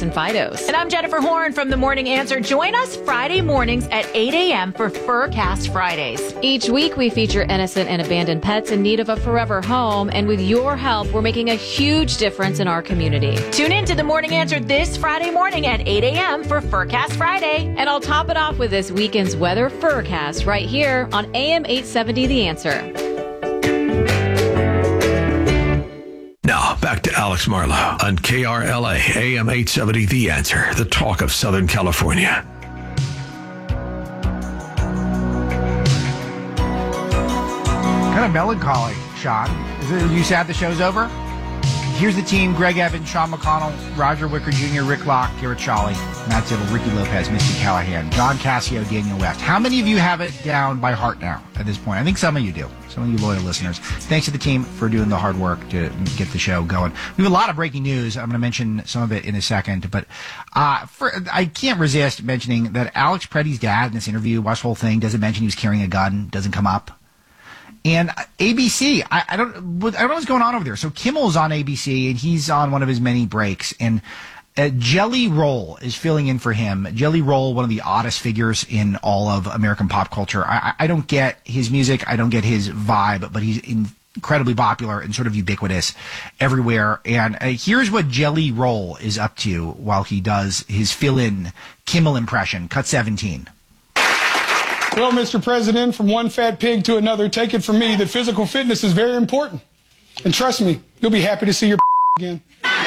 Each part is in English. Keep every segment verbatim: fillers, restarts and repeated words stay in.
and Fidos. And I'm Jennifer Horn from The Morning Answer. Join us Friday mornings at eight a.m. for Furcast Fridays. Each week, we feature innocent and abandoned pets in need of a forever home. And with your help, we're making a huge difference in our community. Tune in to The Morning Answer this Friday morning at eight a.m. for Furcast Friday. And I'll top it off with this weekend's weather Furcast right here on A M eight seventy The Answer. Now, back to Alex Marlowe on K R L A, A M eight seventy The Answer, the talk of Southern California. Kind of melancholy, Sean. Is it, are you sad the show's over? Here's the team: Greg Evans, Sean McConnell, Roger Wicker Junior, Rick Locke, Garrett Shawley, Matt Zibble, Ricky Lopez, Misty Callahan, John Cassio, Daniel West. How many of you have it down by heart now at this point? I think some of you do. Some of you loyal listeners. Thanks to the team for doing the hard work to get the show going. We have a lot of breaking news. I'm going to mention some of it in a second, but uh, for, I can't resist mentioning that Alex Preddy's dad in this interview, watched the whole thing, doesn't mention he was carrying a gun, doesn't come up. And A B C, I, I don't, I don't know what's going on over there. So Kimmel's on A B C, and he's on one of his many breaks. And uh, Jelly Roll is filling in for him. Jelly Roll, one of the oddest figures in all of American pop culture. I, I don't get his music, I don't get his vibe, but he's incredibly popular and sort of ubiquitous everywhere. And uh, here's what Jelly Roll is up to while he does his fill-in Kimmel impression. Cut seventeen. Well, Mister President, from one fat pig to another, take it from me that physical fitness is very important. And trust me, you'll be happy to see your again.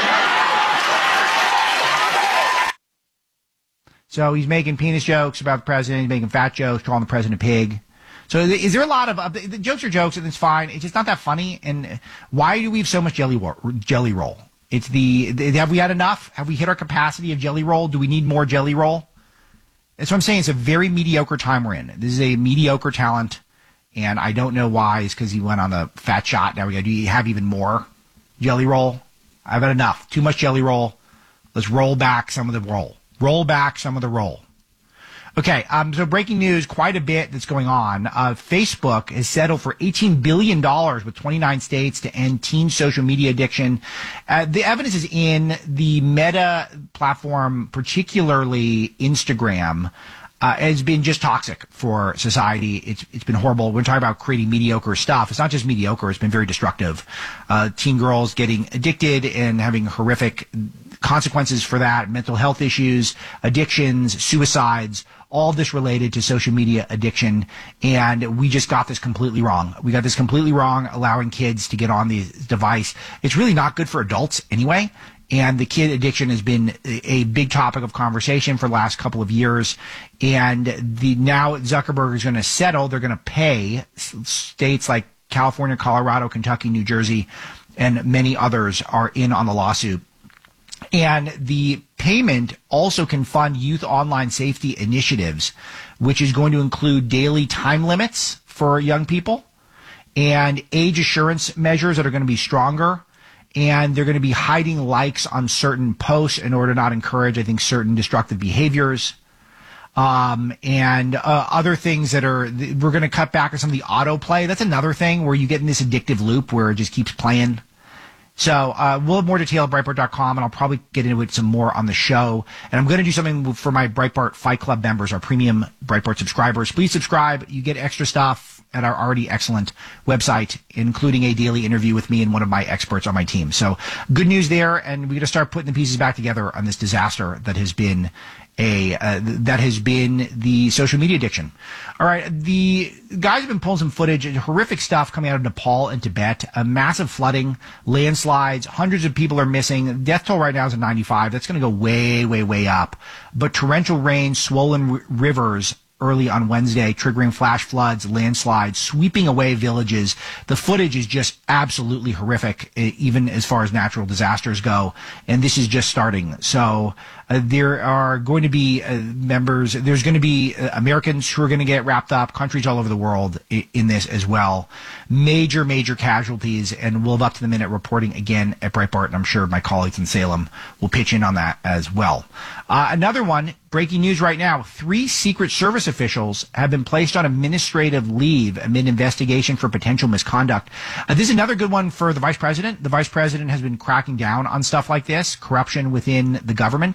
So he's making penis jokes about the president. He's making fat jokes, calling the president a pig. So is there a lot of uh, the jokes are jokes, and it's fine. It's just not that funny. And why do we have so much jelly war, jelly roll? It's the, the have we had enough? Have we hit our capacity of jelly roll? Do we need more jelly roll? That's what I'm saying. It's a very mediocre time we're in. This is a mediocre talent, and I don't know why. It's because he went on the fat shot. Now we got to have even more jelly roll. I've had enough. Too much jelly roll. Let's roll back some of the roll. Roll back some of the roll. Okay, um, so breaking news, quite a bit that's going on. Uh, Facebook has settled for eighteen billion dollars with twenty-nine states to end teen social media addiction. Uh, the evidence is in the Meta platform, particularly Instagram, uh, has been just toxic for society. It's It's been horrible. We're talking about creating mediocre stuff. It's not just mediocre. It's been very destructive. Uh, teen girls getting addicted and having horrific consequences for that, mental health issues, addictions, suicides, all this related to social media addiction. And we just got this completely wrong. We got this completely wrong, allowing kids to get on the device. It's really not good for adults anyway. And the kid addiction has been a big topic of conversation for the last couple of years. And the now Zuckerberg is going to settle. They're going to pay states like California, Colorado, Kentucky, New Jersey, and many others are in on the lawsuit. And the payment also can fund youth online safety initiatives, which is going to include daily time limits for young people and age assurance measures that are going to be stronger. And they're going to be hiding likes on certain posts in order to not encourage, I think, certain destructive behaviors. Um, and uh, other things that are, we're going to cut back on some of the autoplay. That's another thing where you get in this addictive loop where it just keeps playing. So uh, we'll have more detail at Breitbart dot com, and I'll probably get into it some more on the show. And I'm going to do something for my Breitbart Fight Club members, our premium Breitbart subscribers. Please subscribe. You get extra stuff at our already excellent website, including a daily interview with me and one of my experts on my team. So good news there, and we're going to start putting the pieces back together on this disaster that has been a uh, that has been the social media addiction. All right, the guys have been pulling some footage, horrific stuff coming out of Nepal and Tibet, a massive flooding, landslides, hundreds of people are missing. Death toll right now is at ninety-five. That's going to go way, way, way up. But torrential rain, swollen r- rivers early on Wednesday, triggering flash floods, landslides, sweeping away villages. The footage is just absolutely horrific, even as far as natural disasters go. And this is just starting. So uh, there are going to be uh, members, there's going to be uh, Americans who are going to get wrapped up, countries all over the world I- in this as well. Major, major casualties, and we'll have up to the minute reporting again at Breitbart, and I'm sure my colleagues in Salem will pitch in on that as well. Uh, another one, breaking news right now, three Secret Service officials have been placed on administrative leave amid investigation for potential misconduct. Uh, this is another good one for the vice president. The vice president has been cracking down on stuff like this, corruption within the government.